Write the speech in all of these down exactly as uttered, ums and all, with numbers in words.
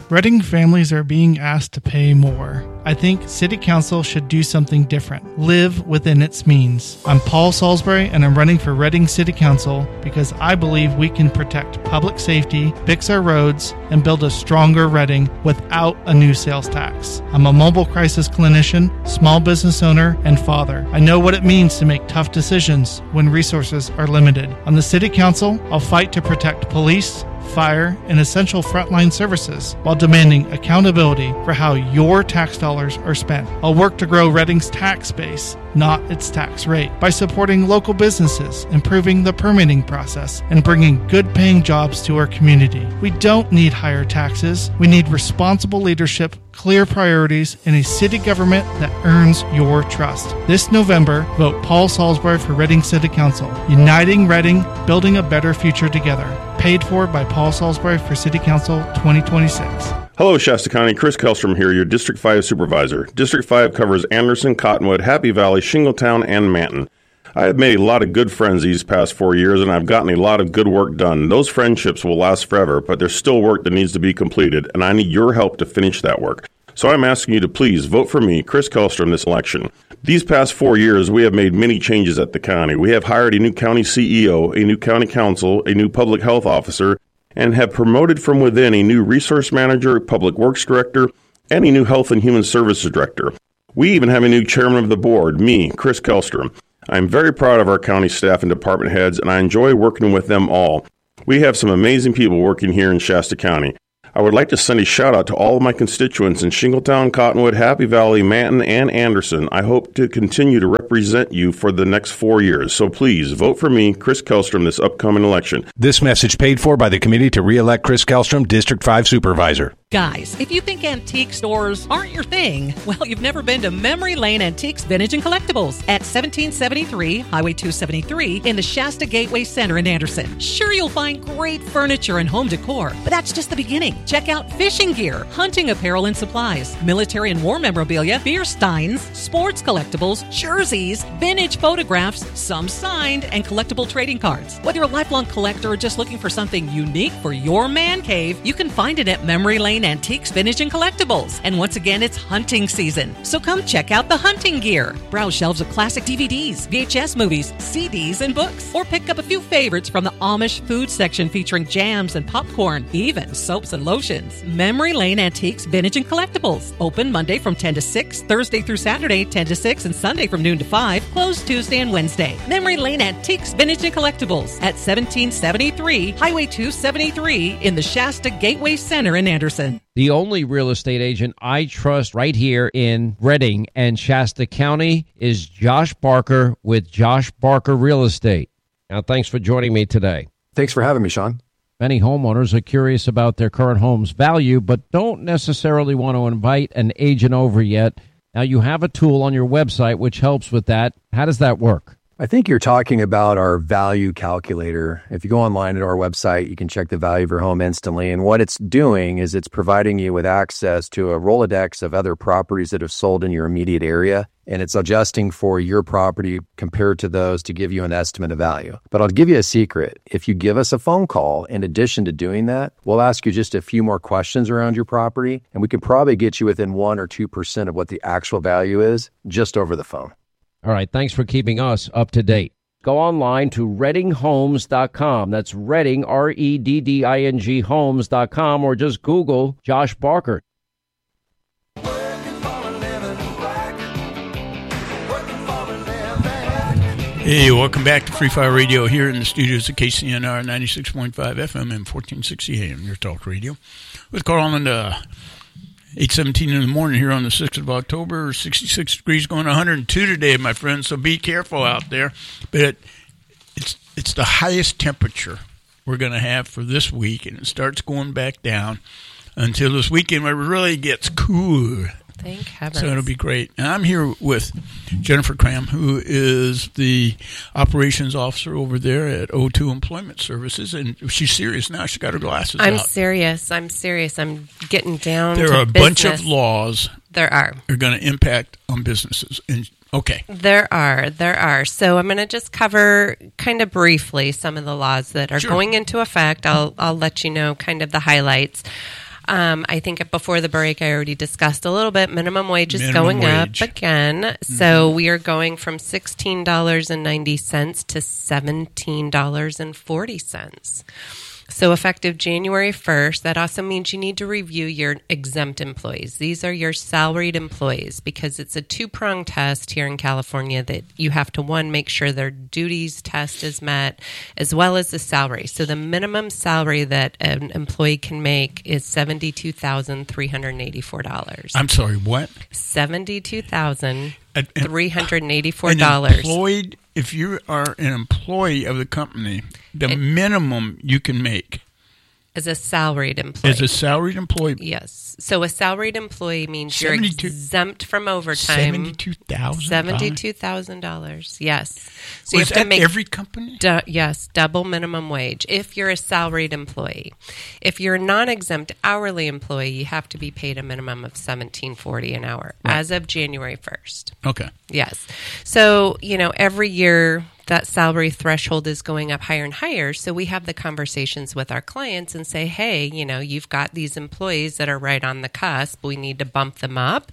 Reading families are being asked to pay more. I think City Council should do something different. Live within its means. I'm Paul Salisbury, and I'm running for Reading City Council because I believe we can protect public safety, fix our roads, and build a stronger Reading without a new sales tax. I'm a mobile crisis clinician, small business owner, and father. I know what it means to make tough decisions when resources are limited. On the City Council, I'll fight to protect police, fire, and essential frontline services while demanding accountability for how your tax dollars are spent. I'll work to grow Reading's tax base, not its tax rate, by supporting local businesses, improving the permitting process, and bringing good-paying jobs to our community. We don't need higher taxes. We need responsible leadership, clear priorities, and a city government that earns your trust. This November, vote Paul Salisbury for Reading City Council. Uniting Reading, building a better future together. Paid for by Paul Salisbury for City Council twenty twenty-six. Hello, Shasta County. Chris Kellstrom here, your District five Supervisor. District five covers Anderson, Cottonwood, Happy Valley, Shingletown, and Manton. I have made a lot of good friends these past four years, and I've gotten a lot of good work done. Those friendships will last forever, but there's still work that needs to be completed, and I need your help to finish that work. So I'm asking you to please vote for me, Chris Kellstrom, this election. These past four years, we have made many changes at the county. We have hired a new county C E O, a new county council, a new public health officer, and have promoted from within a new resource manager, public works director, and a new health and human services director. We even have a new chairman of the board, me, Chris Kellstrom. I'm very proud of our county staff and department heads, and I enjoy working with them all. We have some amazing people working here in Shasta County. I would like to send a shout out to all of my constituents in Shingletown, Cottonwood, Happy Valley, Manton, and Anderson. I hope to continue to represent you for the next four years. So please vote for me, Chris Kellstrom, this upcoming election. This message paid for by the committee to re-elect Chris Kellstrom, District five Supervisor. Guys, if you think antique stores aren't your thing, well, you've never been to Memory Lane Antiques, Vintage, and Collectibles at seventeen seventy-three Highway two seventy-three in the Shasta Gateway Center in Anderson. Sure, you'll find great furniture and home decor, but that's just the beginning. Check out fishing gear, hunting apparel and supplies, military and war memorabilia, beer steins, sports collectibles, jerseys, vintage photographs, some signed, and collectible trading cards. Whether you're a lifelong collector or just looking for something unique for your man cave, you can find it at Memory Lane Antiques, Vintage, and Collectibles. And once again, it's hunting season, so come check out the hunting gear. Browse shelves of classic D V Ds, V H S movies, C Ds, and books. Or pick up a few favorites from the Amish food section featuring jams and popcorn, even soaps and lotions. Memory Lane Antiques, Vintage, and Collectibles. Open Monday from ten to six, Thursday through Saturday ten to six, and Sunday from noon to five. Closed Tuesday and Wednesday. Memory Lane Antiques, Vintage, and Collectibles at seventeen seventy-three Highway two seventy-three in the Shasta Gateway Center in Anderson. The only real estate agent I trust right here in Reading and Shasta County is Josh Barker with Josh Barker Real Estate. Now, thanks for joining me today. Thanks for having me, Sean. Many homeowners are curious about their current home's value, but don't necessarily want to invite an agent over yet. Now, you have a tool on your website which helps with that. How does that work? I think you're talking about our value calculator. If you go online at our website, you can check the value of your home instantly. And what it's doing is it's providing you with access to a Rolodex of other properties that have sold in your immediate area. And it's adjusting for your property compared to those to give you an estimate of value. But I'll give you a secret. If you give us a phone call, in addition to doing that, we'll ask you just a few more questions around your property, and we can probably get you within one or two percent of what the actual value is just over the phone. All right, thanks for keeping us up to date. Go online to redding homes dot com. That's Redding, R E D D I N G, homes dot com, or just Google Josh Barker. Hey, welcome back to Free Fire Radio here in the studios of K C N R ninety-six point five F M and fourteen sixty A M, your talk radio. With Carl and uh, eight seventeen in the morning here on the sixth of October, sixty-six degrees, going one hundred two today, my friends, so be careful out there. But it, it's it's the highest temperature we're going to have for this week, and it starts going back down until this weekend where it really gets cool. Thank heavens. So it'll be great. And I'm here with Jennifer Cram, who is the operations officer over there at O two Employment Services, and she's serious now. She got her glasses I'm out. I'm serious. I'm serious. I'm getting down there to are a business. bunch of laws there are. are going to impact on businesses. And okay. There are. There are. So I'm going to just cover kind of briefly some of the laws that are Sure. going into effect. I'll I'll let you know kind of the highlights. Um, I think before the break, I already discussed a little bit. Minimum wage is Minimum going wage. up again. Mm-hmm. So we are going from sixteen dollars and ninety cents to seventeen dollars and forty cents. So effective January first, that also means you need to review your exempt employees. These are your salaried employees because it's a two-pronged test here in California that you have to, one, make sure their duties test is met as well as the salary. So the minimum salary that an employee can make is seventy-two thousand three hundred eighty-four dollars. I'm sorry, what? seventy-two thousand An- three hundred eighty-four An dollars. employed, if you are an employee of the company, the it, minimum you can make is a salaried employee. Is a salaried employee. Yes. So a salaried employee means you're exempt from overtime. Seventy-two thousand. Seventy-two thousand dollars. Yes. So well, you have to make every company. Du- yes, double minimum wage. If you're a salaried employee, if you're a non-exempt hourly employee, you have to be paid a minimum of seventeen forty an hour right. as of January first. Okay. Yes. So you know every year that salary threshold is going up higher and higher. So we have the conversations with our clients and say, hey, you know, you've got these employees that are right on the cusp. We need to bump them up.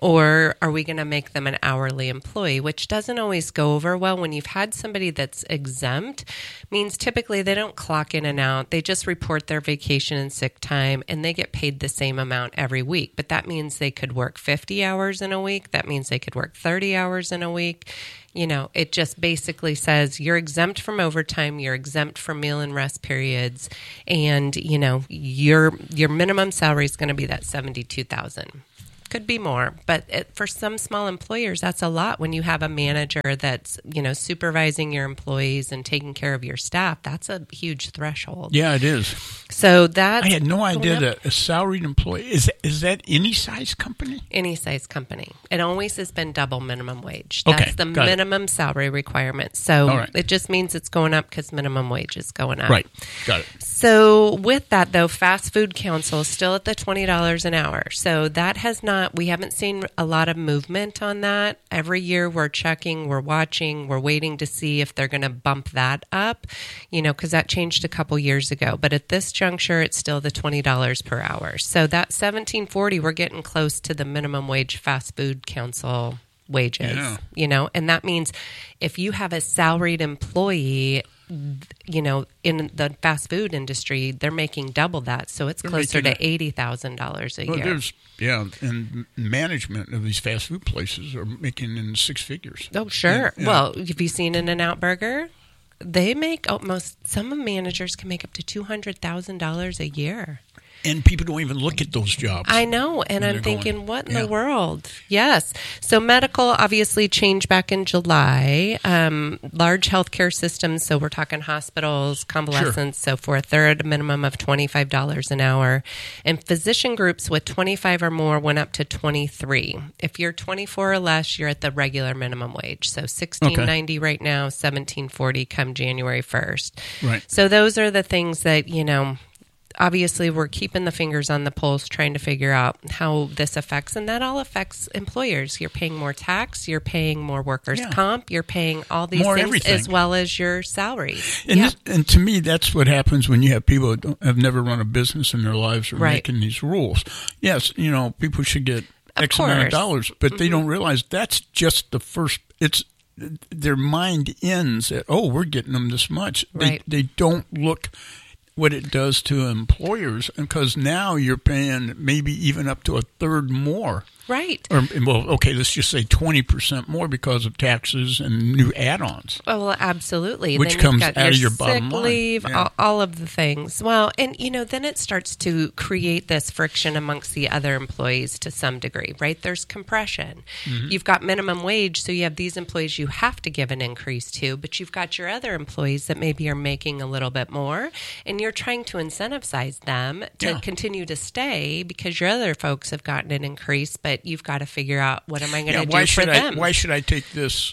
Or are we going to make them an hourly employee, which doesn't always go over well when you've had somebody that's exempt. Means typically they don't clock in and out. They just report their vacation and sick time and they get paid the same amount every week. But that means they could work fifty hours in a week. That means they could work thirty hours in a week. You know, it just basically says you're exempt from overtime, you're exempt from meal and rest periods, and, you know, your your minimum salary is going to be that seventy-two thousand dollars. Could be more, but it, for some small employers, that's a lot. When you have a manager that's, you know, supervising your employees and taking care of your staff, that's a huge threshold. Yeah, it is. So that I had no idea that a salaried employee is is that any size company? Any size company. It always has been double minimum wage. That's okay, the minimum it. salary requirement. So right. it just means it's going up because minimum wage is going up. Right. Got it. So with that, though, Fast Food Council is still at the twenty dollars an hour. So that has not, we haven't seen a lot of movement on that. Every year we're checking, we're watching, we're waiting to see if they're going to bump that up, you know, because that changed a couple years ago. But at this juncture, it's still the twenty dollars per hour. So that seventeen forty, we're getting close to the minimum wage Fast Food Council wages, yeah. you know, and that means if you have a salaried employee, you know, in the fast food industry, they're making double that. So it's they're closer to eighty thousand dollars a well, year. There's, yeah, and management of these fast food places are making in six figures. Oh, sure. Yeah, yeah. Well, have you seen In-N-Out Burger? They make almost, some managers can make up to two hundred thousand dollars a year. And people don't even look at those jobs. I know, and I'm thinking, going, what in yeah. the world? Yes. So medical obviously changed back in July. Um, large healthcare systems, so we're talking hospitals, convalescents, sure. so forth, they're at a minimum of twenty-five dollars an hour. And physician groups with twenty-five or more went up to twenty-three. If you're twenty-four or less, you're at the regular minimum wage. So sixteen ninety okay. right now, seventeen forty come January first. Right. So those are the things that, you know, obviously, we're keeping the fingers on the pulse, trying to figure out how this affects, and that all affects employers. You're paying more tax, you're paying more workers' yeah. comp, you're paying all these more things everything. As well as your salary. And, yeah. this, and to me, that's what happens when you have people that don't, have never run a business in their lives or right. making these rules. Yes, you know, people should get of X course. amount of dollars, but mm-hmm. they don't realize that's just the first. It's their mind ends at, oh, we're getting them this much. Right. They, they don't look what it does to employers, because now you're paying maybe even up to a third more. Right. Or, well, okay, let's just say twenty percent more because of taxes and new add-ons. Oh, well, absolutely. Which then comes you've got out your of your sick bottom line. leave, Yeah. all, all of the things. Well, and, you know, then it starts to create this friction amongst the other employees to some degree, right? There's compression. Mm-hmm. You've got minimum wage, so you have these employees you have to give an increase to, but you've got your other employees that maybe are making a little bit more, and you're trying to incentivize them to Yeah. continue to stay because your other folks have gotten an increase, but you've got to figure out what am I going to yeah, do why for should them. I, why should I take this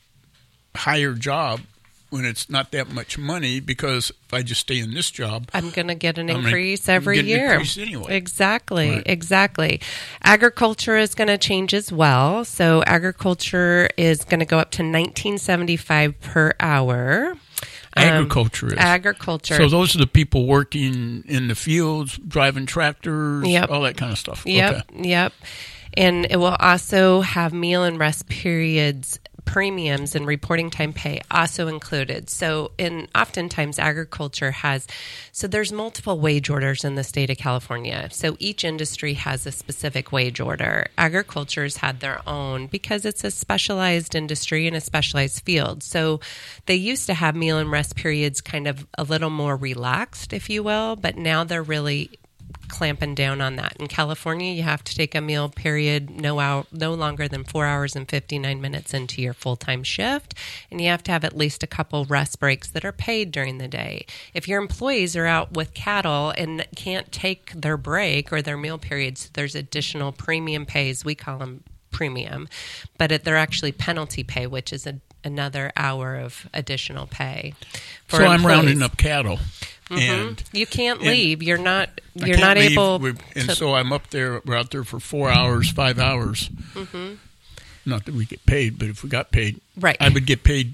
higher job when it's not that much money? Because if I just stay in this job, I'm going to get an I'm increase gonna every get an year. increase anyway. Exactly, Right. exactly. Agriculture is going to change as well. So agriculture is going to go up to nineteen seventy-five per hour. Agriculture um, is. Agriculture. So those are the people working in the fields, driving tractors, yep. all that kind of stuff. Yep, okay. yep. And it will also have meal and rest periods premiums and reporting time pay also included. So in oftentimes agriculture has, so there's multiple wage orders in the state of California. So each industry has a specific wage order. Agriculture's had their own because it's a specialized industry and a specialized field. So they used to have meal and rest periods kind of a little more relaxed, if you will, but now they're really clamping down on that. In California, you have to take a meal period no hour, no longer than four hours and fifty-nine minutes into your full-time shift, and you have to have at least a couple rest breaks that are paid during the day. If your employees are out with cattle and can't take their break or their meal periods, there's additional premium pays. We call them premium, but it, they're actually penalty pay, which is a, another hour of additional pay. For so employees. I'm rounding up cattle. Mm-hmm. And you can't and leave. You're not. I You're not leave. able. We're, and to, so I'm up there. We're out there for four hours, five hours. Mm-hmm. Not that we get paid, but if we got paid, right. I would get paid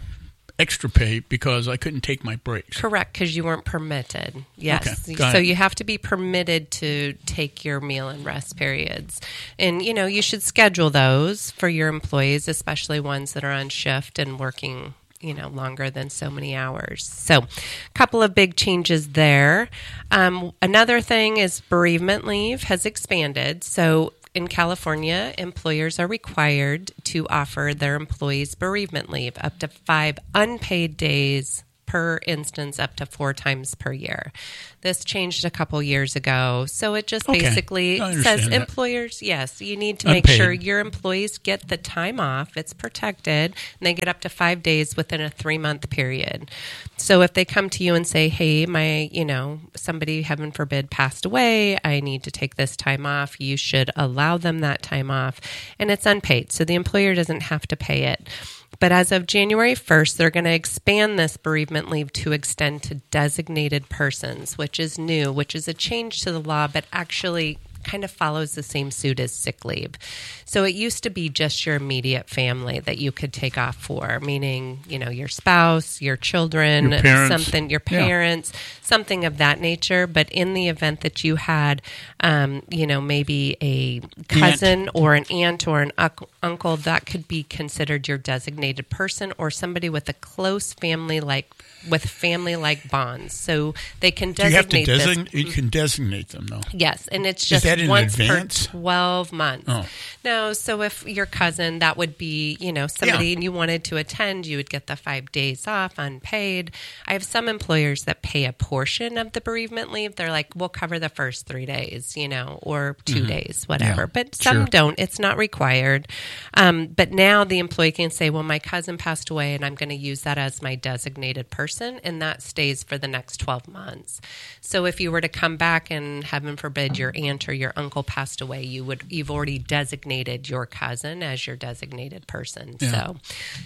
extra pay because I couldn't take my breaks. Correct, because you weren't permitted. Yes. Okay, so it. you have to be permitted to take your meal and rest periods. And, you know, you should schedule those for your employees, especially ones that are on shift and working, you know, longer than so many hours. So a couple of big changes there. Um, another thing is bereavement leave has expanded. So in California, employers are required to offer their employees bereavement leave up to five unpaid days per instance, up to four times per year. This changed a couple years ago. So it just okay. basically says that. employers, yes, you need to make Unpaid. sure your employees get the time off. It's protected, and they get up to five days within a three-month period. So if they come to you and say, hey, my, you know, somebody, heaven forbid, passed away, I need to take this time off, you should allow them that time off. And it's unpaid, so the employer doesn't have to pay it. But as of January first, they're going to expand this bereavement leave to extend to designated persons, which is new, which is a change to the law, but actually kind of follows the same suit as sick leave. So it used to be just your immediate family that you could take off for, meaning, you know, your spouse, your children, your parents. something, your parents, yeah. something of that nature. But in the event that you had, um, you know, maybe a cousin aunt. or an aunt or an un- uncle, that could be considered your designated person, or somebody with a close family like with family-like bonds. So they can designate Do you have to this. designate? You can designate them, though. Yes, and it's Is just that in once advance? per twelve months. Oh. No, so if your cousin, that would be, you know, somebody Yeah. and you wanted to attend, you would get the five days off unpaid. I have some employers that pay a portion of the bereavement leave. They're like, we'll cover the first three days, you know, or two Mm-hmm. days, whatever. Yeah, But some sure. don't. It's not required. Um, but now the employee can say, well, my cousin passed away and I'm going to use that as my designated person, and that stays for the next twelve months. So if you were to come back and, heaven forbid, your aunt or your uncle passed away, you would, you've already designated your cousin as your designated person. Yeah. So,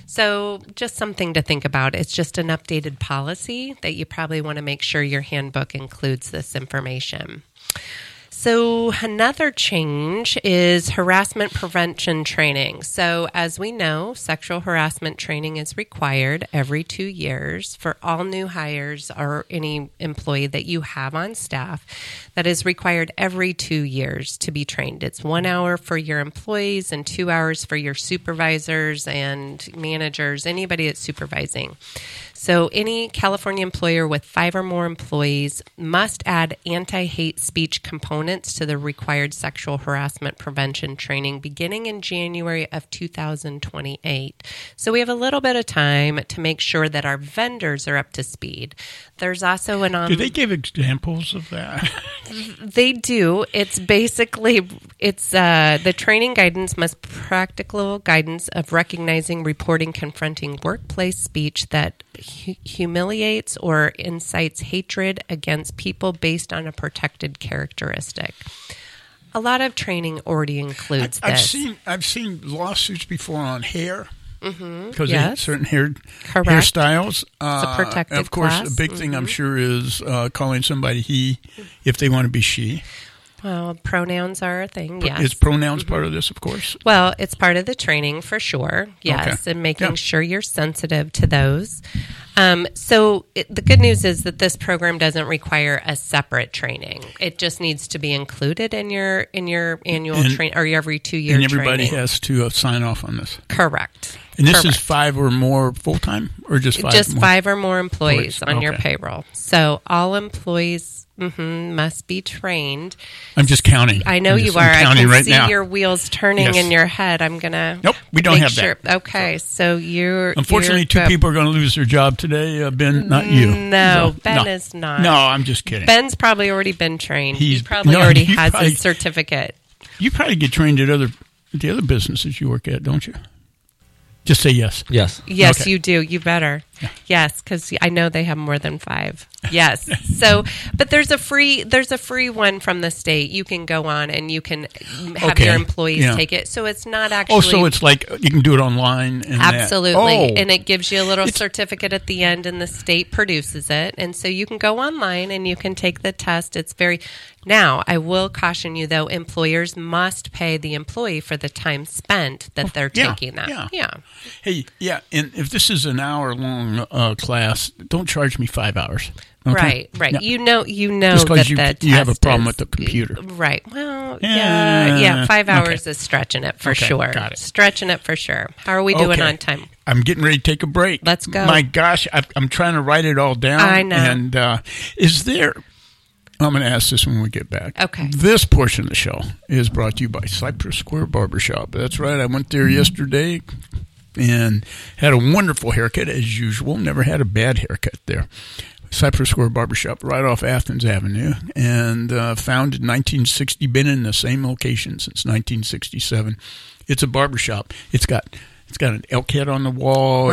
so just something to think about. It's just an updated policy that you probably want to make sure your handbook includes this information. So another change is harassment prevention training. So as we know, sexual harassment training is required every two years for all new hires or any employee that you have on staff. That is required every two years to be trained. It's one hour for your employees and two hours for your supervisors and managers, anybody that's supervising. So any California employer with five or more employees must add anti-hate speech components to the required sexual harassment prevention training beginning in January of two thousand twenty-eight. So we have a little bit of time to make sure that our vendors are up to speed. There's also an... Um, Do they give examples of that? They do. It's basically, it's uh, the training guidance must practical guidance of recognizing, reporting, confronting workplace speech that hu- humiliates or incites hatred against people based on a protected characteristic. A lot of training already includes I've, I've this. seen I've seen lawsuits before on hair. Mm-hmm. Because yes. they have certain hair Correct. hairstyles. Uh, It's a protected Of course, class. a big thing Mm-hmm. I'm sure is uh, calling somebody he if they want to be she. Well, pronouns are a thing, yes. Is pronouns part of this, of course? Well, it's part of the training for sure, yes, Okay. and making Yeah. sure you're sensitive to those. Um, so it, the good news is that this program doesn't require a separate training. It just needs to be included in your in your annual And- train or your every two year And training. everybody has to uh, sign off on this. Correct. And this is Correct. five or more full-time, or just five just more? five or more employees Employees, on your okay. payroll. So all employees mhm, must be trained. I'm just counting. I know I'm you just- are. I'm I counting can right see now. your wheels turning Yes. in your head. I'm gonna. Nope, we don't make have sure. that. Okay, so you're. Unfortunately, you're two good. people are going to lose their job today. Uh, Ben, not you. No, So, Ben no. is not. No, I'm just kidding. Ben's probably already been trained. He's- he probably no, already he has probably- his certificate. You probably get trained at other at the other businesses you work at, don't you? Just say yes. Yes. Yes, Okay. you do. You better. Yes, because I know they have more than five. Yes. So, but there's a free there's a free one from the state. You can go on and you can have Okay. your employees Yeah. take it. So it's not actually. Oh, so it's like you can do it online. And that. Absolutely. Oh. And it gives you a little It's- certificate at the end, and the state produces it. And so you can go online and you can take the test. It's very. Now, I will caution you, though, employers must pay the employee for the time spent that they're yeah, taking that. yeah. Yeah. Hey, yeah, and if this is an hour long uh, class, don't charge me five hours. Okay? Right, right. Yeah. You know, you know Just 'cause that you- the you have a test problem is- with the computer. Right. Well, Yeah, yeah, yeah. Five okay. hours is stretching it for Okay, sure. got it. Stretching it for sure. How are we doing Okay. on time? I'm getting ready to take a break. Let's go. My gosh, I, I'm trying to write it all down. I know. And uh, is there? I'm going to ask this when we get back. Okay. This portion of the show is brought to you by Cypress Square Barbershop. That's right. I went there yesterday and had a wonderful haircut as usual. Never had a bad haircut there. Cypress Square Barbershop right off Athens Avenue, and uh, founded in nineteen sixty, been in the same location since nineteen sixty-seven. It's a barbershop. It's got it's got an elk head on the wall.